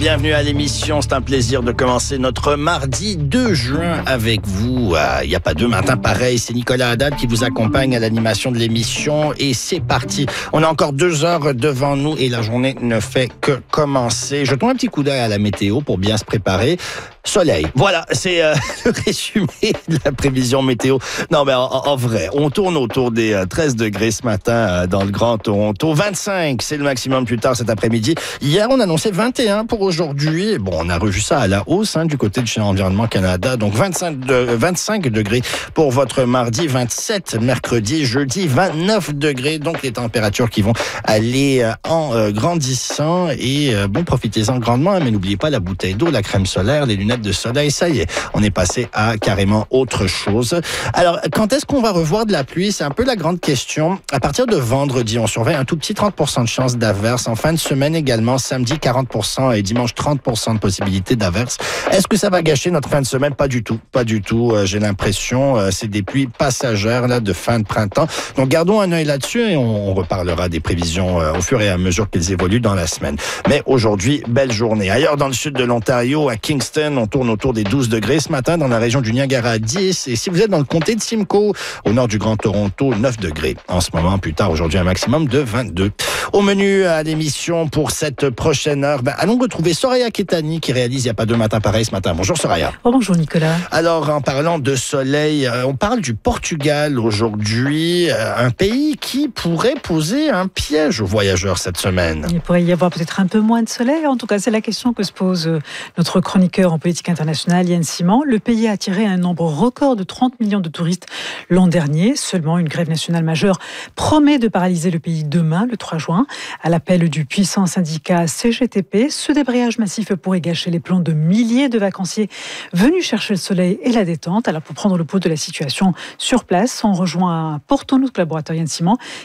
bienvenue à l'émission. C'est un plaisir de commencer notre mardi 2 juin avec vous. Il n'y a pas deux matins pareils. C'est Nicolas Haddad qui vous accompagne à l'animation de l'émission et c'est parti. On a encore 2 heures devant nous et la journée ne fait que commencer. Jetons un petit coup d'œil à la météo pour bien se préparer. Soleil. Voilà, c'est le résumé de la prévision météo. Non, mais en vrai, on tourne autour des 13 degrés ce matin dans le Grand Toronto. 25, c'est le maximum plus tard cet après-midi. Hier, on annonçait 21 pour aujourd'hui. Bon, on a revu ça à la hausse du côté de chez Environnement Canada. Donc 25 degrés pour votre mardi, 27 mercredi, jeudi, 29 degrés. Donc les températures qui vont aller en grandissant. Et bon, profitez-en grandement, mais n'oubliez pas la bouteille d'eau, la crème solaire, les lunettes de soleil. Ça y est, on est passé à carrément autre chose. Alors, quand est-ce qu'on va revoir de la pluie? C'est un peu la grande question. À partir de vendredi, on surveille un tout petit 30% de chance d'averse. En fin de semaine également, samedi 40% et dimanche 30% de possibilité d'averse. Est-ce que ça va gâcher notre fin de semaine? Pas du tout. Pas du tout. J'ai l'impression, c'est des pluies passagères là, de fin de printemps. Donc, gardons un œil là-dessus et on reparlera des prévisions au fur et à mesure qu'elles évoluent dans la semaine. Mais aujourd'hui, belle journée. Ailleurs dans le sud de l'Ontario, à Kingston, on tourne autour des 12 degrés ce matin, dans la région du Niagara 10. Et si vous êtes dans le comté de Simcoe, au nord du Grand Toronto, 9 degrés. En ce moment, plus tard, aujourd'hui, un maximum de 22. Au menu à l'émission pour cette prochaine heure, allons retrouver Soraya Ketani qui réalise Il n'y a pas deux matins pareils ce matin. Bonjour Soraya. Oh, bonjour Nicolas. Alors, en parlant de soleil, on parle du Portugal aujourd'hui, un pays qui pourrait poser un piège aux voyageurs cette semaine. Il pourrait y avoir peut-être un peu moins de soleil. En tout cas, c'est la question que se pose notre chroniqueur en politique internationale, Yann Simon. Le pays a attiré un nombre record de 30 millions de touristes l'an dernier. Seulement, une grève nationale majeure promet de paralyser le pays demain, le 3 juin. À l'appel du puissant syndicat CGTP, ce débrayage massif pourrait gâcher les plans de milliers de vacanciers venus chercher le soleil et la détente. Alors, pour prendre le pouls de la situation sur place, on rejoint pour ton autre collaborateur Yann Simon,